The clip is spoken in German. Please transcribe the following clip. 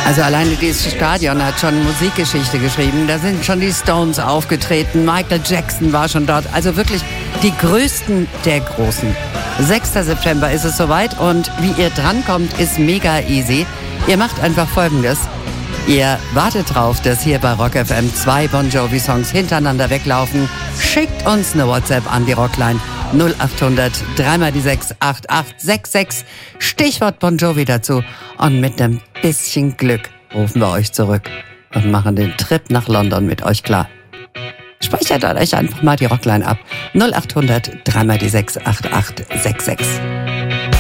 Also alleine dieses Stadion hat schon Musikgeschichte geschrieben. Da sind schon die Stones aufgetreten, Michael Jackson war schon dort. Also wirklich die Größten der Großen. 6. September ist es soweit und wie ihr drankommt, ist mega easy. Ihr macht einfach Folgendes. Ihr wartet drauf, dass hier bei Rock FM 2 Bon Jovi Songs hintereinander weglaufen. Schickt uns eine WhatsApp an die Rockline 0800 3x6 8866. Stichwort Bon Jovi dazu. Und mit einem bisschen Glück rufen wir euch zurück und machen den Trip nach London mit euch klar. Speichert euch einfach mal die Rockline ab. 0800 3x6 8866.